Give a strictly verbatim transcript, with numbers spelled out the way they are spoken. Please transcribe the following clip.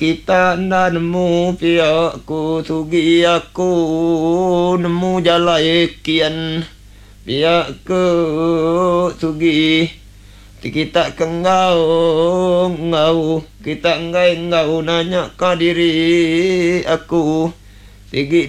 kita nda nemu pihak ku sugi aku nemu jalan kian pihak ku sugi kita kengau ngau kita ngai ngau nanya ka diri aku sigi